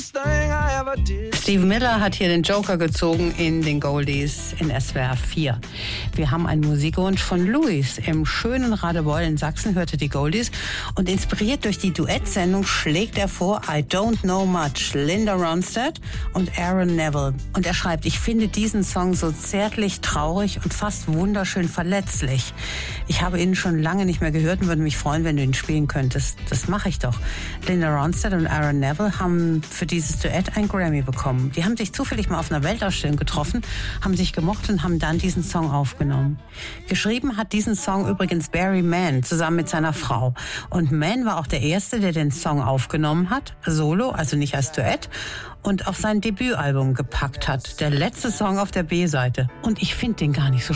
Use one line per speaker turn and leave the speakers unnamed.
Steve Miller hat hier den Joker gezogen in den Goldies in SWR 4. Wir haben einen Musikwunsch von Louis. Im schönen Radebeul in Sachsen hörte die Goldies und inspiriert durch die Duettsendung schlägt er vor I Don't Know Much, Linda Ronstadt und Aaron Neville. Und er schreibt, ich finde diesen Song so zärtlich, traurig und fast wunderschön verletzlich. Ich habe ihn schon lange nicht mehr gehört und würde mich freuen, wenn du ihn spielen könntest. Das mache ich doch. Linda Ronstadt und Aaron Neville haben für dieses Duett ein Grammy bekommen. Die haben sich zufällig mal auf einer Weltausstellung getroffen, haben sich gemocht und haben dann diesen Song aufgenommen. Geschrieben hat diesen Song übrigens Barry Mann zusammen mit seiner Frau. Und Mann war auch der Erste, der den Song aufgenommen hat, solo, also nicht als Duett, und auf sein Debütalbum gepackt hat. Der letzte Song auf der B-Seite. Und ich finde den gar nicht so